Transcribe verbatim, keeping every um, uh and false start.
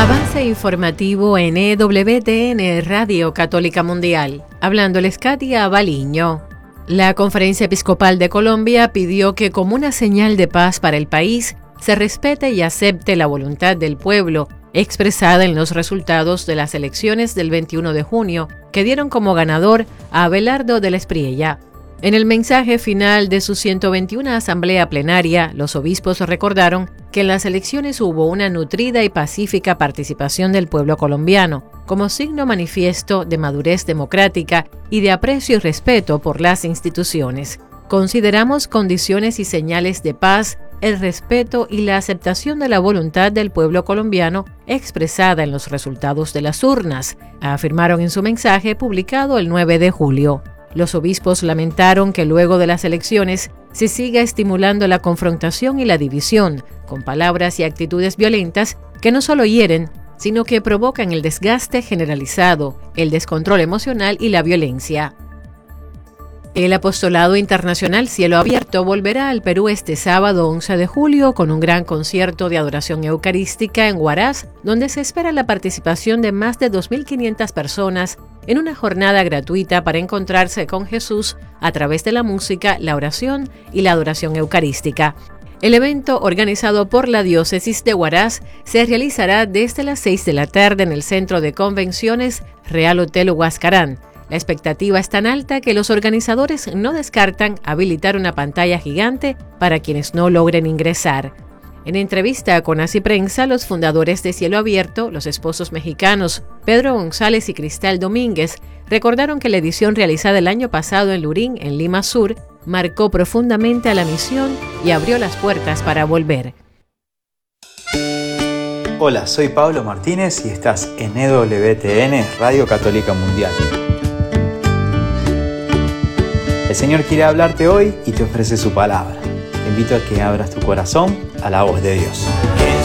Avance informativo en E W T N Radio Católica Mundial. Hablándoles Katia Baliño. La Conferencia Episcopal de Colombia pidió que, como una señal de paz para el país, se respete y acepte la voluntad del pueblo expresada en los resultados de las elecciones del veintiuno de junio, que dieron como ganador a Abelardo del Espriella. En el mensaje final de su ciento veintiuna Asamblea Plenaria, los obispos recordaron que en las elecciones hubo una nutrida y pacífica participación del pueblo colombiano, como signo manifiesto de madurez democrática y de aprecio y respeto por las instituciones. Consideramos condiciones y señales de paz, el respeto y la aceptación de la voluntad del pueblo colombiano expresada en los resultados de las urnas, afirmaron en su mensaje publicado el nueve de julio. Los obispos lamentaron que luego de las elecciones se siga estimulando la confrontación y la división, con palabras y actitudes violentas que no solo hieren, sino que provocan el desgaste generalizado, el descontrol emocional y la violencia. El Apostolado Internacional Cielo Abierto volverá al Perú este sábado once de julio con un gran concierto de adoración eucarística en Huaraz, donde se espera la participación de más de dos mil quinientas personas en una jornada gratuita para encontrarse con Jesús a través de la música, la oración y la adoración eucarística. El evento, organizado por la Diócesis de Huaraz, se realizará desde las seis de la tarde en el Centro de Convenciones Real Hotel Huascarán. La expectativa es tan alta que los organizadores no descartan habilitar una pantalla gigante para quienes no logren ingresar. En entrevista con Así Prensa, los fundadores de Cielo Abierto, los esposos mexicanos Pedro González y Cristal Domínguez, recordaron que la edición realizada el año pasado en Lurín, en Lima Sur, marcó profundamente a la misión y abrió las puertas para volver. Hola, soy Pablo Martínez y estás en E W T N Radio Católica Mundial. El Señor quiere hablarte hoy y te ofrece su palabra. Te invito a que abras tu corazón a la voz de Dios.